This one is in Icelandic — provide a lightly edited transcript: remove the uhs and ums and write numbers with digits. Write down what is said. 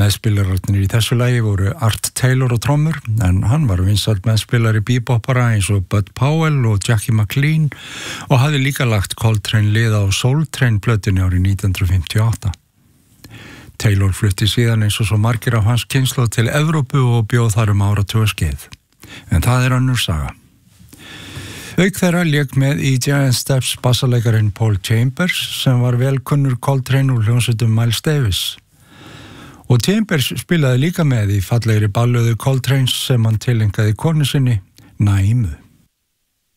Meðspilararnir í þessu lagi voru Art Taylor og trommur, en hann var vinsæll meðspilari bebopara eins og Bud Powell og Jackie McLean og hafði líka lagt Coltrane lið á Soul Train plötunni árið 1958. Taylor flutti síðan eins og svo margir af hans kynslóð til Evrópu og bjóð þar áratugaskeið. En það önnur saga. Auk þeirra lék með í Giant Steps bassaleikarin Paul Chambers sem var velkunnur Coltrane úr hljómsveitum Miles Davis. Og Chambers spilaði líka með í fallegri ballöðu Coltranes sem hann tileinkaði konu sinni, Naímu.